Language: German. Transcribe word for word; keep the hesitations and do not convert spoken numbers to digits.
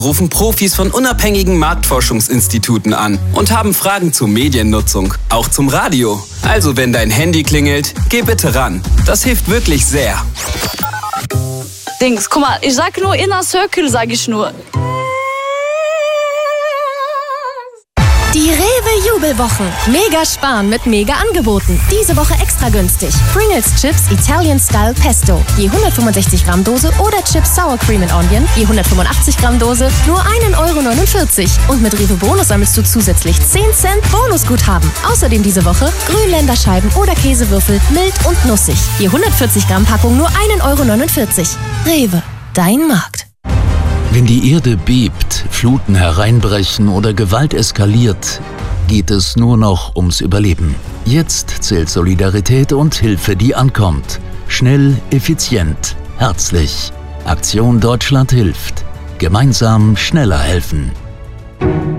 rufen Profis von unabhängigen Marktforschungsinstituten an und haben Fragen zur Mediennutzung, auch zum Radio. Also wenn dein Handy klingelt, geh bitte ran. Das hilft wirklich sehr. Dings, guck mal, ich sag nur Inner Circle, sag ich nur. Die Rewe-Jubelwochen. Mega sparen mit mega Angeboten. Diese Woche extra günstig. Pringles Chips Italian Style Pesto. Je hundertfünfundsechzig Gramm Dose oder Chips Sour Cream and Onion. Je hundertfünfundachtzig Gramm Dose. Nur ein Euro neunundvierzig. Und mit Rewe Bonus sammelst du zusätzlich zehn Cent Bonusguthaben. Außerdem diese Woche Grünländerscheiben oder Käsewürfel mild und nussig. Je hundertvierzig Gramm Packung nur ein Euro neunundvierzig. Rewe, dein Markt. Wenn die Erde bebt, Fluten hereinbrechen oder Gewalt eskaliert, geht es nur noch ums Überleben. Jetzt zählt Solidarität und Hilfe, die ankommt. Schnell, effizient, herzlich. Aktion Deutschland hilft. Gemeinsam schneller helfen.